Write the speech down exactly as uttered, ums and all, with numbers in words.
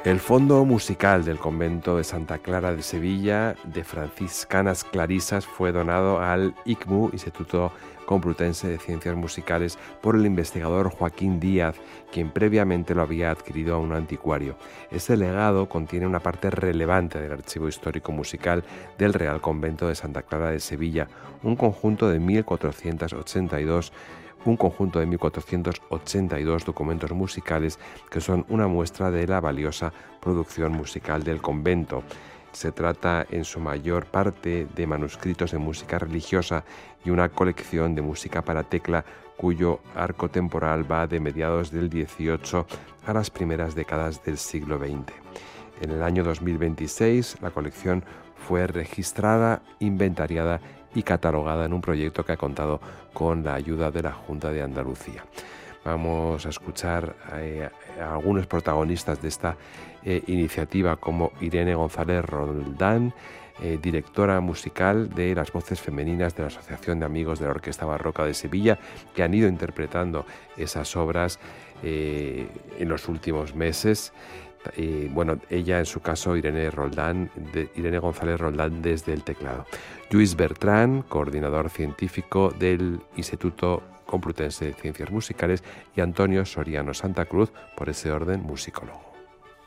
El Fondo Musical del Convento de Santa Clara de Sevilla de Franciscanas Clarisas fue donado al I C M U, Instituto Complutense de Ciencias Musicales, por el investigador Joaquín Díaz, quien previamente lo había adquirido a un anticuario. Este legado contiene una parte relevante del archivo histórico musical del Real Convento de Santa Clara de Sevilla, un conjunto de mil cuatrocientos ochenta y dos un conjunto de mil cuatrocientos ochenta y dos documentos musicales que son una muestra de la valiosa producción musical del convento. Se trata en su mayor parte de manuscritos de música religiosa y una colección de música para tecla cuyo arco temporal va de mediados del dieciocho a las primeras décadas del siglo veinte. En el año dos mil veintiséis la colección fue registrada, inventariada y catalogada en un proyecto que ha contado con la ayuda de la Junta de Andalucía. Vamos a escuchar eh, a algunos protagonistas de esta eh, iniciativa, como Irene González Roldán, eh, directora musical de las voces femeninas de la Asociación de Amigos de la Orquesta Barroca de Sevilla, que han ido interpretando esas obras eh, en los últimos meses. Eh, bueno, ella en su caso, Irene Roldán, de, Irene González Roldán desde el teclado. Luis Bertrán, coordinador científico del Instituto Complutense de Ciencias Musicales, y Antonio Soriano Santa Cruz, por ese orden, musicólogo.